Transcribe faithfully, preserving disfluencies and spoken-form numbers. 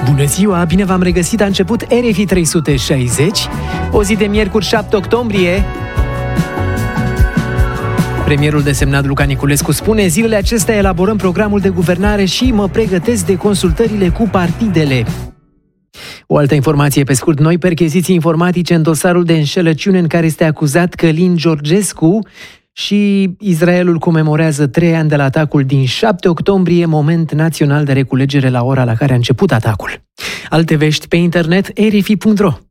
Bună ziua, bine v-am regăsit, a început R F I trei sute șaizeci, o zi de miercuri șapte octombrie. Premierul desemnat Luca Niculescu spune: zilele acestea elaborăm programul de guvernare și mă pregătesc de consultările cu partidele. O altă informație pe scurt: noi percheziții informatice în dosarul de înșelăciune în care este acuzat Călin Georgescu. Și Israelul comemorează trei ani de la atacul din șapte octombrie, moment național de reculegere la ora la care a început atacul. Alte vești pe internet, R F I punct ro.